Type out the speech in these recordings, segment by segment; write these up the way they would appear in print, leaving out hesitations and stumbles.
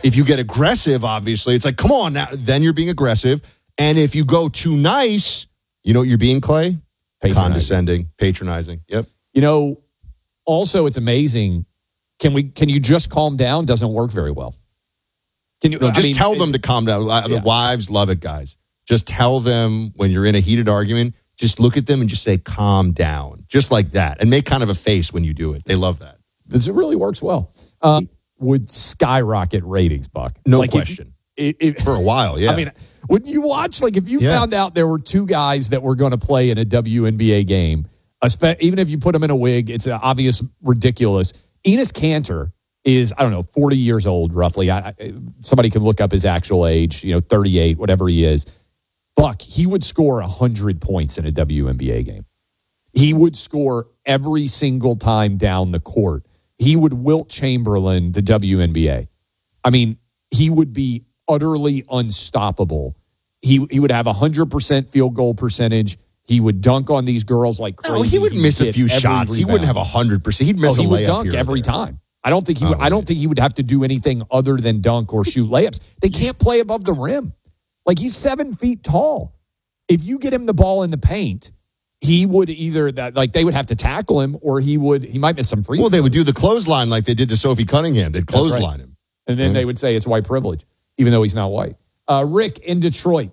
If you get aggressive, obviously, it's like, come on now. Then you're being aggressive. And if you go too nice, you know what you're being, Clay? Condescending, patronizing. Yep. You know, also it's amazing. Can you just calm down? Doesn't work very well. Can you tell them to calm down? The wives love it, guys. Just tell them when you're in a heated argument, just look at them and just say, calm down. Just like that. And make kind of a face when you do it. They love that. It really works well. Would skyrocket ratings, Buck. No question. For a while, yeah. I mean, when you watch, if you found out there were two guys that were going to play in a WNBA game, even if you put them in a wig, it's an obvious ridiculous. Enes Kanter is, 40 years old, roughly. Somebody can look up his actual age, 38, whatever he is. Buck, he would score 100 points in a WNBA game. He would score every single time down the court. He would Wilt Chamberlain the WNBA. I mean, he would be utterly unstoppable. He would have 100% field goal percentage. He would dunk on these girls like crazy. No, he would miss a few shots. He wouldn't have 100%. He'd miss a layup. He would dunk every time. I don't think he would have to do anything other than dunk or shoot layups. They can't play above the rim. He's 7 feet tall. If you get him the ball in the paint, he would either they would have to tackle him, or he might miss some free. Well, they would do the clothesline like they did to Sophie Cunningham. They'd clothesline him, and then they would say it's white privilege, even though he's not white. Rick in Detroit.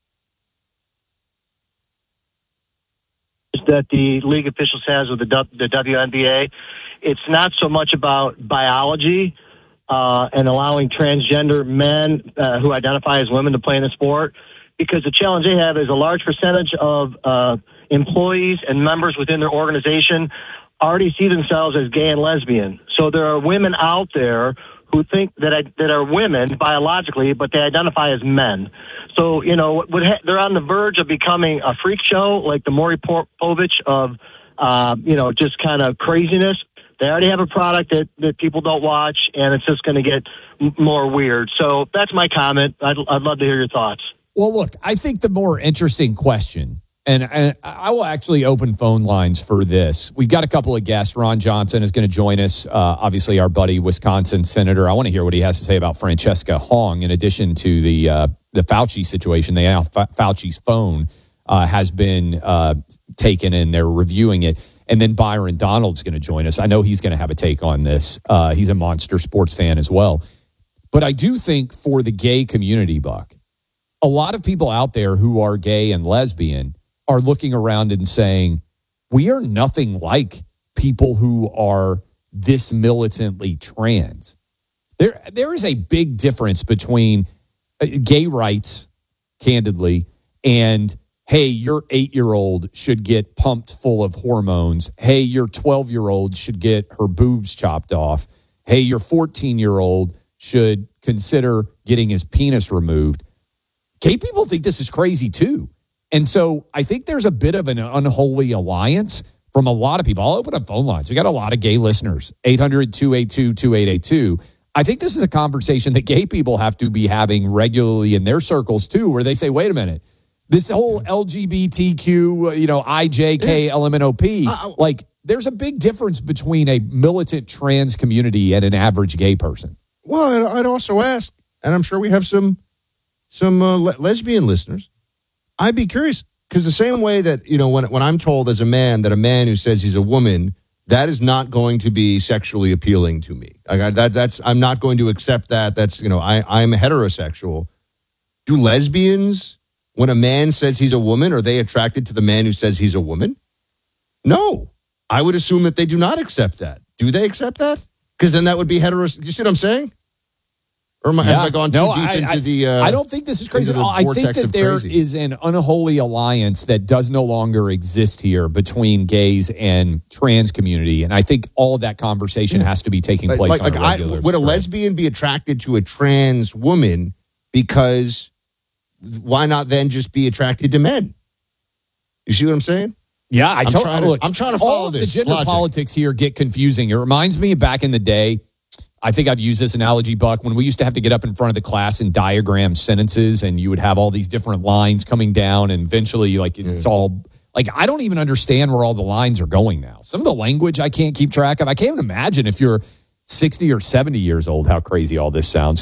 That the league officials has with the WNBA, it's not so much about biology and allowing transgender men who identify as women to play in the sport, because the challenge they have is a large percentage of employees and members within their organization already see themselves as gay and lesbian. So there are women out there who think that are women biologically, but they identify as men. So, they're on the verge of becoming a freak show like the Maury Povich of, just kind of craziness. They already have a product that people don't watch, and it's just going to get more weird. So that's my comment. I'd love to hear your thoughts. Well, look, I think the more interesting question, and I will actually open phone lines for this. We've got a couple of guests. Ron Johnson is going to join us, obviously our buddy, Wisconsin Senator. I want to hear what he has to say about Francesca Hong, in addition to the Fauci situation. Fauci's phone has been taken, and they're reviewing it. And then Byron Donald's going to join us. I know he's going to have a take on this. He's a Monster sports fan as well. But I do think for the gay community, Buck, a lot of people out there who are gay and lesbian are looking around and saying, we are nothing like people who are this militantly trans. There is a big difference between gay rights, candidly, and, hey, your 8-year-old should get pumped full of hormones. Hey, your 12-year-old should get her boobs chopped off. Hey, your 14-year-old should consider getting his penis removed. Gay people think this is crazy, too. And so I think there's a bit of an unholy alliance from a lot of people. I'll open up phone lines. We got a lot of gay listeners. 800-282-2882. I think this is a conversation that gay people have to be having regularly in their circles, too, where they say, wait a minute, this whole LGBTQ, IJK, LMNOP, there's a big difference between a militant trans community and an average gay person. Well, I'd also ask, and I'm sure we have some lesbian listeners, I'd be curious, because the same way that, when I'm told as a man that a man who says he's a woman, that is not going to be sexually appealing to me. I'm not going to accept that. That's, I'm heterosexual. Do lesbians, when a man says he's a woman, are they attracted to the man who says he's a woman? No. I would assume that they do not accept that. Do they accept that? Because then that would be heterosexual. You see what I'm saying? Or have I gone too deep into the... I don't think this is crazy at all. I think that there is an unholy alliance that does no longer exist here between gays and trans community. And I think all of that conversation has to be taking place on a regular... Would a lesbian be attracted to a trans woman because why not then just be attracted to men? You see what I'm saying? Yeah, I'm trying to follow all this. The gender politics here get confusing. It reminds me of back in the day. I think I've used this analogy, Buck, when we used to have to get up in front of the class and diagram sentences, and you would have all these different lines coming down, and eventually, it's all... I don't even understand where all the lines are going now. Some of the language I can't keep track of. I can't even imagine if you're 60 or 70 years old how crazy all this sounds.